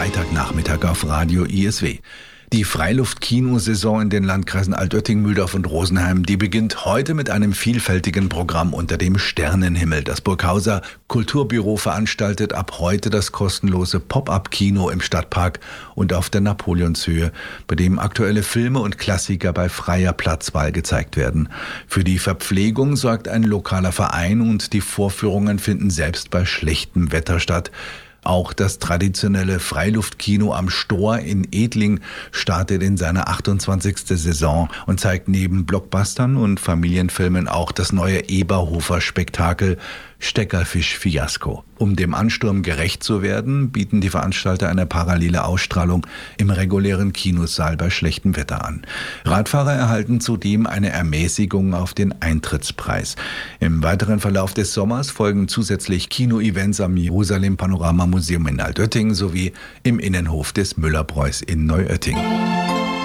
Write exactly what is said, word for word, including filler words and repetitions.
Freitagnachmittag auf Radio I S W. Die Freiluft-Kinosaison in den Landkreisen Altötting, Mühldorf und Rosenheim, die beginnt heute mit einem vielfältigen Programm unter dem Sternenhimmel. Das Burghauser Kulturbüro veranstaltet ab heute das kostenlose Pop-up-Kino im Stadtpark und auf der Napoleonshöhe, bei dem aktuelle Filme und Klassiker bei freier Platzwahl gezeigt werden. Für die Verpflegung sorgt ein lokaler Verein und die Vorführungen finden selbst bei schlechtem Wetter statt. Auch das traditionelle Freiluftkino am Stor in Edling startet in seiner achtundzwanzigsten Saison und zeigt neben Blockbustern und Familienfilmen auch das neue Eberhofer-Spektakel Steckerfisch-Fiasko. Um dem Ansturm gerecht zu werden, bieten die Veranstalter eine parallele Ausstrahlung im regulären Kinosaal bei schlechtem Wetter an. Radfahrer erhalten zudem eine Ermäßigung auf den Eintrittspreis. Im weiteren Verlauf des Sommers folgen zusätzlich Kino-Events am Jerusalem Panorama Museum in Altötting sowie im Innenhof des Müller-Preuß in Neuötting.